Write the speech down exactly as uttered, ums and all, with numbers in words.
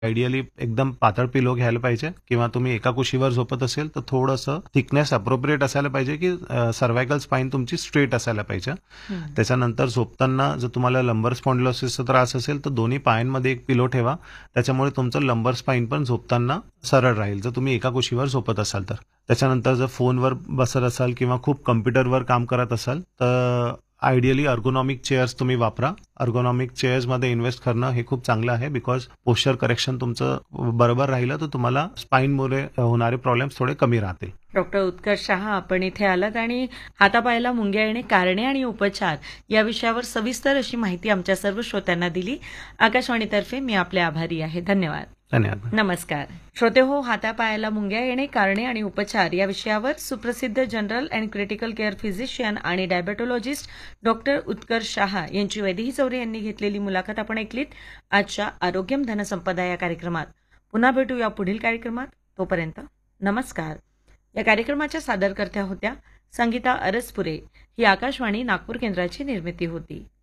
Ideally एकदम पातळ पिलो घ्यायला पाहिजे किंवा तुम्ही एका कुशीवर झोपत असेल तर थोडंसं थिकनेस अप्रोप्रिएट असायला पाहिजे की सर्वायकल स्पाईन तुमची स्ट्रेट असायला पाहिजे. त्याच्यानंतर झोपताना जर तुम्हाला लंबर स्पॉन्डिलोसिसचा त्रास असेल तर दोन्ही पायांमध्ये एक पिलो ठेवा. त्याच्यामुळे तुमचं लंबर स्पाईन पण झोपताना सरळ राहील, जर तुम्ही एका कुशीवर झोपत असाल तर. त्याच्यानंतर जर फोनवर बसत असाल किंवा खूप कम्प्युटरवर काम करत असाल तर आयडियली अर्गोनॉमिक चेअर्स तुम्ही वापरा. अर्गोनॉमिक चेअर्समध्ये इन्व्हेस्ट करणं हे खूप चांगलं आहे, बिकॉज पोश्चर करेक्शन तुमचं बरोबर राहिलं तर तुम्हाला स्पाईनमुळे होणारे प्रॉब्लेम्स थोडे कमी राहतील. डॉक्टर उत्कर्ष शहा, आपण इथे आलात आणि हातापायाला मुंग्या येणे, कारणे आणि उपचार या विषयावर सविस्तर अशी माहिती आमच्या सर्व श्रोत्यांना दिली. आकाशवाणीतर्फे मी आपले आभारी आहे. धन्यवाद. धन्यवाद. नमस्कार श्रोते हो, हातापायाला मुंग्या येणे, कारणे आणि उपचार या विषयावर सुप्रसिद्ध general and critical care physician आणि डायबेटोलॉजिस्ट डॉक्टर उत्कर्ष शहा यांची वैदेही चौरे यांनी घेतलेली मुलाखत आपण ऐकलीत आजच्या आरोग्यम धनसंपदा या कार्यक्रमात. पुन्हा भेटूया पुढील कार्यक्रमात. तोपर्यंत नमस्कार. या कार्यक्रमाच्या सादरकर्त्या होत्या संगीता अरसपुरे. ही आकाशवाणी नागपूर केंद्राची निर्मिती होती.